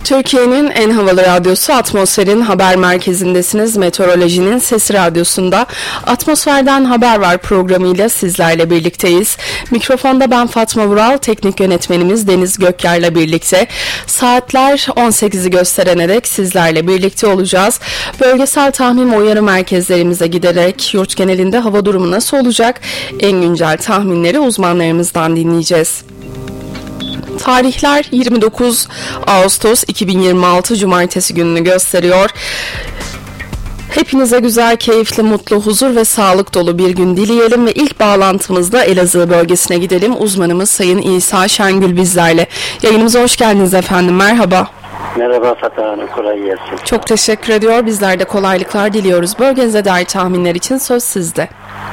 Türkiye'nin en havalı radyosu Atmosfer'in haber merkezindesiniz. Meteorolojinin Sesi Radyosu'nda Atmosfer'den Haber Var programıyla sizlerle birlikteyiz. Mikrofonda ben Fatma Vural, teknik yönetmenimiz Deniz Gökyer'le birlikte. Saatler 18'i gösterene dek sizlerle birlikte olacağız. Bölgesel tahmin ve uyarı merkezlerimize giderek yurt genelinde hava durumu nasıl olacak? En güncel tahminleri uzmanlarımızdan dinleyeceğiz. Tarihler 29 Ağustos 2026 Cumartesi gününü gösteriyor. Hepinize güzel, keyifli, mutlu, huzur ve sağlık dolu bir gün dileyelim ve ilk bağlantımızda Elazığ bölgesine gidelim. Uzmanımız Sayın İsa Şengül bizlerle. Yayınımıza hoş geldiniz efendim. Merhaba. Merhaba Fatma Hanım, kolay gelsin. Çok teşekkür ediyor. Bizler de kolaylıklar diliyoruz. Bölgenize dair tahminler için söz sizde.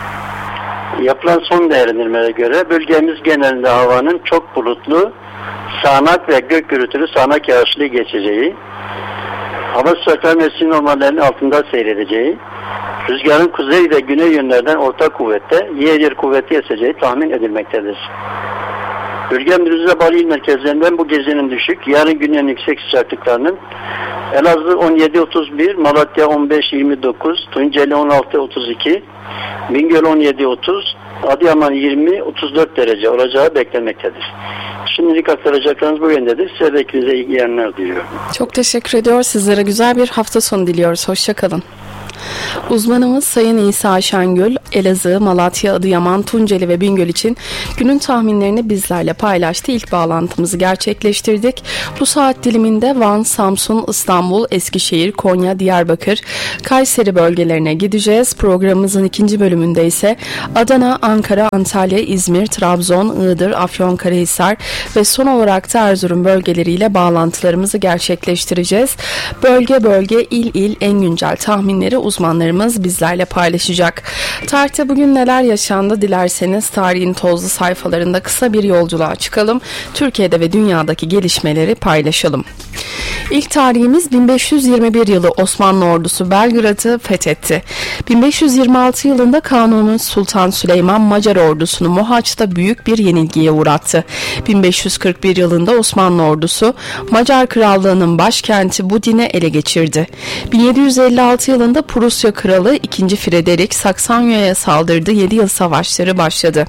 Yapılan son değerlendirmelere göre bölgemiz genelinde havanın çok bulutlu, sağanak ve gök gürültülü sağanak yağışlı geçeceği, hava sıcaklığı mevsim normallerinin altında seyredeceği, rüzgarın kuzey ve güney yönlerden orta kuvvette, yer yer kuvvetli eseceği tahmin edilmektedir. Bölgemizde bağlı il merkezlerinden bu gecenin düşük, yarın günün yüksek sıcaklıklarının Elazığ 17-31, Malatya 15-29, Tunceli 16-32, Bingöl 17-30, Adıyaman 20-34 derece olacağı beklenmektedir. Şimdilik aktaracaklarınız bu yöndedir. Size ve ikinize iyi yayınlar diliyorum. Çok teşekkür ediyor. Sizlere güzel bir hafta sonu diliyoruz. Hoşçakalın. Uzmanımız Sayın İsa Şengül, Elazığ, Malatya, Adıyaman, Tunceli ve Bingöl için günün tahminlerini bizlerle paylaştı. İlk bağlantımızı gerçekleştirdik. Bu saat diliminde Van, Samsun, İstanbul, Eskişehir, Konya, Diyarbakır, Kayseri bölgelerine gideceğiz. Programımızın ikinci bölümünde ise Adana, Ankara, Antalya, İzmir, Trabzon, Iğdır, Afyonkarahisar ve son olarak da Erzurum bölgeleriyle bağlantılarımızı gerçekleştireceğiz. Bölge bölge, il il en güncel tahminleri uzmanlarımız bizlerle paylaşacak. Tarihte bugün neler yaşandı dilerseniz tarihin tozlu sayfalarında kısa bir yolculuğa çıkalım. Türkiye'de ve dünyadaki gelişmeleri paylaşalım. İlk tarihimiz 1521 yılı Osmanlı ordusu Belgrad'ı fethetti. 1526 yılında Kanuni Sultan Süleyman Macar ordusunu Mohaç'ta büyük bir yenilgiye uğrattı. 1541 yılında Osmanlı ordusu Macar Krallığı'nın başkenti Budin'i ele geçirdi. 1756 yılında Prusya Kralı 2. Frederick Saksonya'ya saldırdı. 7 yıl savaşları başladı.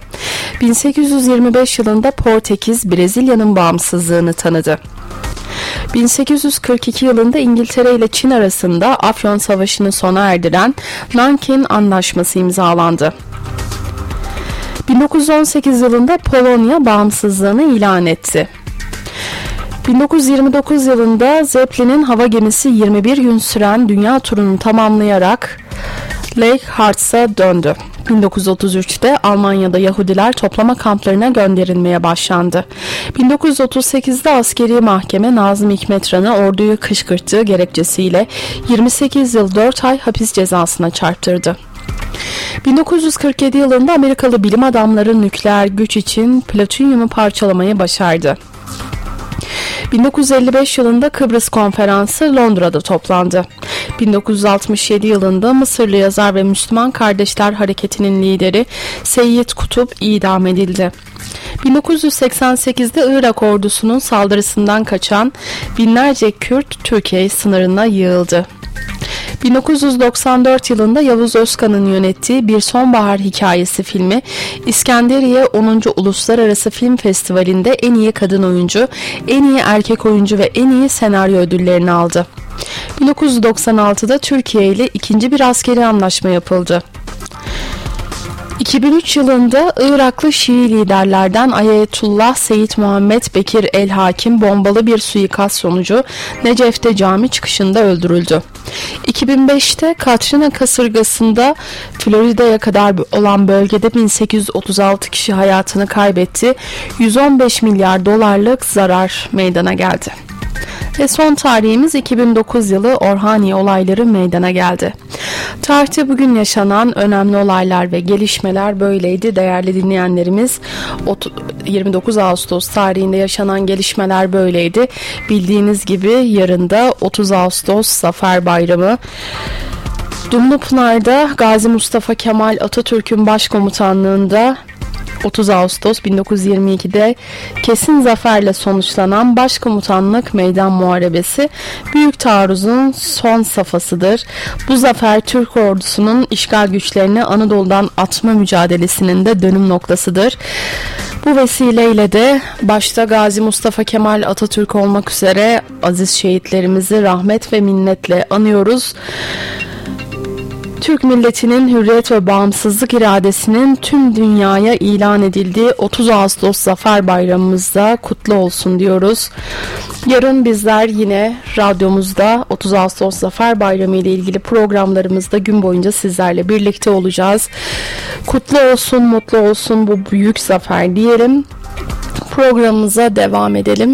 1825 yılında Portekiz Brezilya'nın bağımsızlığını tanıdı. 1842 yılında İngiltere ile Çin arasında Afyon Savaşı'nı sona erdiren Nanking Anlaşması imzalandı. 1918 yılında Polonya bağımsızlığını ilan etti. 1929 yılında Zeppelin'in hava gemisi 21 gün süren dünya turunu tamamlayarak Lake Hartz'a döndü. 1933'te Almanya'da Yahudiler toplama kamplarına gönderilmeye başlandı. 1938'de askeri mahkeme Nazım Hikmet Ran'ı orduyu kışkırttığı gerekçesiyle 28 yıl 4 ay hapis cezasına çarptırdı. 1947 yılında Amerikalı bilim adamları nükleer güç için plütonyumu parçalamayı başardı. 1955 yılında Kıbrıs Konferansı Londra'da toplandı. 1967 yılında Mısırlı yazar ve Müslüman Kardeşler Hareketi'nin lideri Seyyid Kutup idam edildi. 1988'de Irak ordusunun saldırısından kaçan binlerce Kürt Türkiye sınırına yığıldı. 1994 yılında Yavuz Özkan'ın yönettiği Bir Sonbahar Hikayesi filmi İskenderiye 10. Uluslararası Film Festivali'nde en iyi kadın oyuncu, en iyi erkek oyuncu ve en iyi senaryo ödüllerini aldı. 1996'da Türkiye ile ikinci bir askeri anlaşma yapıldı. 2003 yılında Iraklı Şii liderlerden Ayetullah Seyyid Muhammed Bekir el-Hakim bombalı bir suikast sonucu Necef'te cami çıkışında öldürüldü. 2005'te Katrina kasırgasında Florida'ya kadar olan bölgede 1836 kişi hayatını kaybetti. 115 milyar dolarlık zarar meydana geldi. Ve son tarihimiz 2009 yılı Orhaniye olayları meydana geldi. Tarihte bugün yaşanan önemli olaylar ve gelişmeler böyleydi değerli dinleyenlerimiz. 29 Ağustos tarihinde yaşanan gelişmeler böyleydi. Bildiğiniz gibi yarın da 30 Ağustos Zafer Bayramı. Dumlupınar'da Gazi Mustafa Kemal Atatürk'ün başkomutanlığında 30 Ağustos 1922'de kesin zaferle sonuçlanan Başkomutanlık Meydan Muharebesi Büyük Taarruz'un son safhasıdır. Bu zafer Türk ordusunun işgal güçlerini Anadolu'dan atma mücadelesinin de dönüm noktasıdır. Bu vesileyle de başta Gazi Mustafa Kemal Atatürk olmak üzere aziz şehitlerimizi rahmet ve minnetle anıyoruz. Türk milletinin hürriyet ve bağımsızlık iradesinin tüm dünyaya ilan edildiği 30 Ağustos Zafer Bayramımız da kutlu olsun diyoruz. Yarın bizler yine radyomuzda 30 Ağustos Zafer Bayramı ile ilgili programlarımızda gün boyunca sizlerle birlikte olacağız. Kutlu olsun, mutlu olsun bu büyük zafer diyelim. Programımıza devam edelim.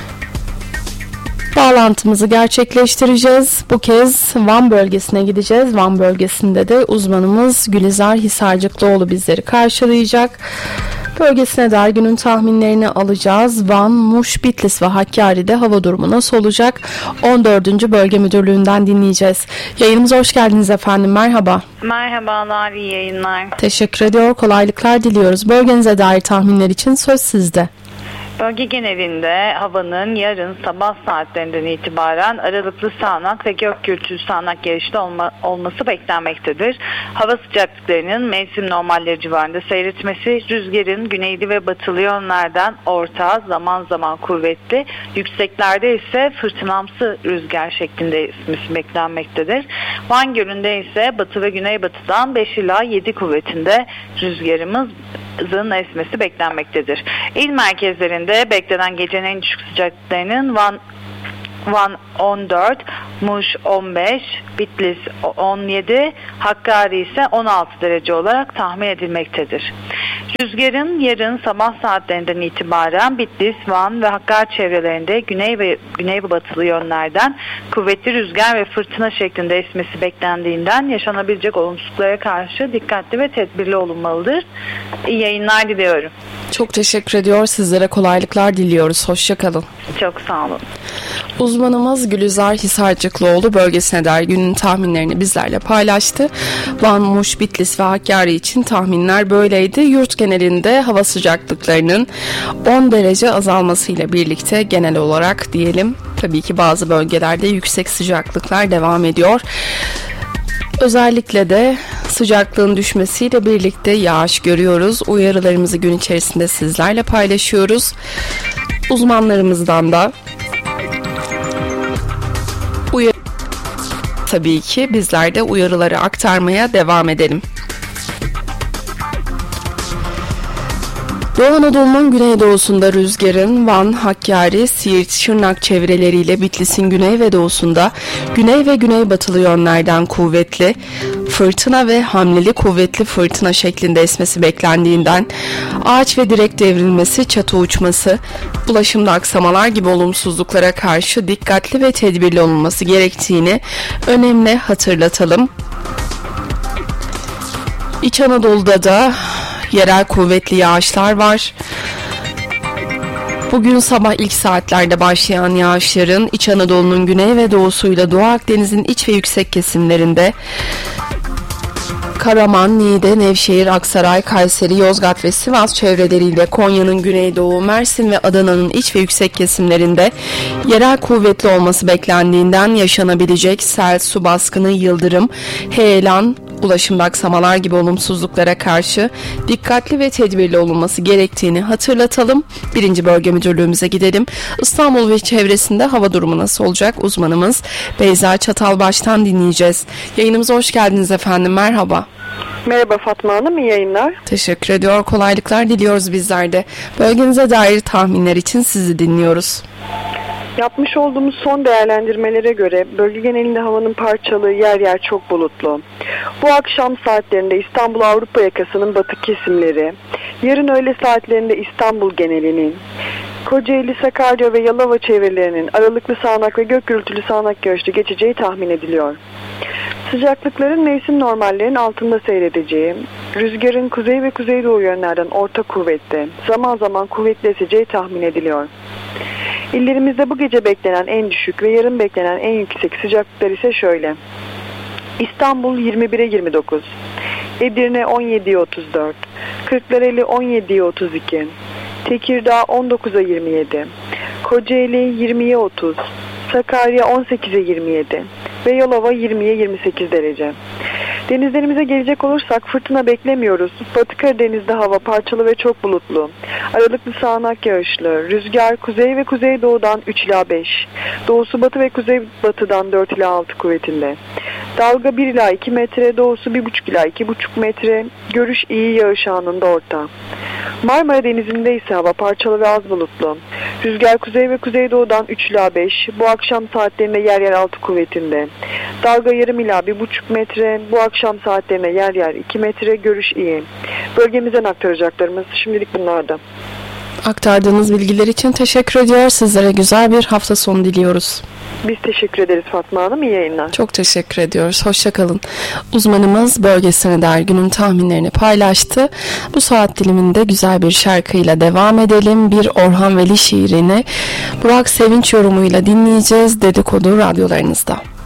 Bağlantımızı gerçekleştireceğiz. Bu kez Van bölgesine gideceğiz. Van bölgesinde de uzmanımız Gülizar Hisarcıklıoğlu bizleri karşılayacak. Bölgesine dair günün tahminlerini alacağız. Van, Muş, Bitlis ve Hakkari'de hava durumu nasıl olacak? 14. Bölge Müdürlüğü'nden dinleyeceğiz. Yayınımıza hoş geldiniz efendim. Merhaba. Merhabalar, iyi yayınlar. Teşekkür ediyor. Kolaylıklar diliyoruz. Bölgenize dair tahminler için söz sizde. Bölge genelinde havanın yarın sabah saatlerinden itibaren aralıklı sağanak ve gök gürültülü sağanak yağışlı olması beklenmektedir. Hava sıcaklıklarının mevsim normalleri civarında seyretmesi, rüzgarın güneyli ve batılı yönlerden orta, zaman zaman kuvvetli, yükseklerde ise fırtınamsı rüzgar şeklinde esmesi beklenmektedir. Van Gölü'nde ise batı ve güneybatıdan 5 ila 7 kuvvetinde rüzgarımızın esmesi beklenmektedir. İl merkezlerinde beklenen gecenin en düşük sıcaklıklarının Van 14, Muş 15, Bitlis 17, Hakkari ise 16 derece olarak tahmin edilmektedir. Rüzgarın yarın sabah saatlerinden itibaren Bitlis, Van ve Hakkari çevrelerinde güney ve batılı yönlerden kuvvetli rüzgar ve fırtına şeklinde esmesi beklendiğinden yaşanabilecek olumsuzluklara karşı dikkatli ve tedbirli olunmalıdır. İyi yayınlar diliyorum. Çok teşekkür ediyor. Sizlere kolaylıklar diliyoruz. Hoşça kalın. Çok sağ olun. Uzmanımız Gülizar Hisarcıklıoğlu bölgesine dair günün tahminlerini bizlerle paylaştı. Van, Muş, Bitlis ve Hakkari için tahminler böyleydi. Yurt genelinde hava sıcaklıklarının 10 derece azalmasıyla birlikte genel olarak diyelim. Tabii ki bazı bölgelerde yüksek sıcaklıklar devam ediyor. Özellikle de sıcaklığın düşmesiyle birlikte yağış görüyoruz. Uyarılarımızı gün içerisinde sizlerle paylaşıyoruz. Uzmanlarımızdan da tabii ki bizler de uyarıları aktarmaya devam edelim. Doğu Anadolu'nun güneydoğusunda rüzgarın Van, Hakkari, Siirt, Şırnak çevreleriyle Bitlis'in güney ve doğusunda güney ve güneybatılı yönlerden kuvvetli, fırtına ve hamleli kuvvetli fırtına şeklinde esmesi beklendiğinden ağaç ve direk devrilmesi, çatı uçması, ulaşımda aksamalar gibi olumsuzluklara karşı dikkatli ve tedbirli olunması gerektiğini önemli hatırlatalım. İç Anadolu'da da yerel kuvvetli yağışlar var. Bugün sabah ilk saatlerde başlayan yağışların İç Anadolu'nun güney ve doğusuyla Doğu Akdeniz'in iç ve yüksek kesimlerinde Karaman, Niğde, Nevşehir, Aksaray, Kayseri, Yozgat ve Sivas çevreleriyle Konya'nın güneydoğu, Mersin ve Adana'nın iç ve yüksek kesimlerinde yerel kuvvetli olması beklendiğinden yaşanabilecek sel, su baskını, yıldırım, heyelan, ulaşımda aksamalar gibi olumsuzluklara karşı dikkatli ve tedbirli olunması gerektiğini hatırlatalım. 1. Bölge Müdürlüğümüze gidelim. İstanbul ve çevresinde hava durumu nasıl olacak? Uzmanımız Beyza Çatalbaş'tan dinleyeceğiz. Yayınımıza hoş geldiniz efendim. Merhaba. Merhaba Fatma Hanım, iyi yayınlar. Teşekkür ediyor. Kolaylıklar diliyoruz bizler de. Bölgenize dair tahminler için sizi dinliyoruz. Yapmış olduğumuz son değerlendirmelere göre bölge genelinde havanın parçalı, yer yer çok bulutlu. Bu akşam saatlerinde İstanbul Avrupa yakasının batı kesimleri, yarın öğle saatlerinde İstanbul genelinin, Kocaeli, Sakarya ve Yalova çevrelerinin aralıklı sağanak ve gök gürültülü sağanak yağışlı geçeceği tahmin ediliyor. Sıcaklıkların mevsim normallerinin altında seyredeceği, rüzgarın kuzey ve kuzeydoğu yönlerden orta kuvvetli, zaman zaman kuvvetli eseceği tahmin ediliyor. İllerimizde bu gece beklenen en düşük ve yarın beklenen en yüksek sıcaklıklar ise şöyle: İstanbul 21'e 29, Edirne 17'ye 34, Kırklareli 17'ye 32, Tekirdağ 19'a 27, Kocaeli 20'ye 30, Sakarya 18'e 27 ve Yalova 20'ye 28 derece. Denizlerimize gelecek olursak fırtına beklemiyoruz. Batı Karadeniz'de hava parçalı ve çok bulutlu. Aralıklı sağanak yağışlı. Rüzgar kuzey ve kuzeydoğudan 3 ila 5. Doğusu batı ve kuzeybatıdan 4 ila 6 kuvvetinde. Dalga 1 ila 2 metre, doğusu 1,5 ila 2,5 metre. Görüş iyi, yağış anında orta. Marmara Denizi'nde ise hava parçalı ve az bulutlu. Rüzgar kuzey ve kuzeydoğudan 3 ila 5. Bu akşam saatlerinde yer yer 6 kuvvetinde. Dalga yarım ila 1,5 metre. Bu akşam saatlerinde yer yer 2 metre. Görüş iyi. Bölgemizden aktaracaklarımız şimdilik bunlardı. Aktardığınız bilgiler için teşekkür ediyor. Sizlere güzel bir hafta sonu diliyoruz. Biz teşekkür ederiz Fatma Hanım. İyi yayınlar. Çok teşekkür ediyoruz. Hoşça kalın. Uzmanımız bölgesine dair günün tahminlerini paylaştı. Bu saat diliminde güzel bir şarkıyla devam edelim. Bir Orhan Veli şiirini Burak Sevinç yorumuyla dinleyeceğiz. Dedikodu radyolarınızda.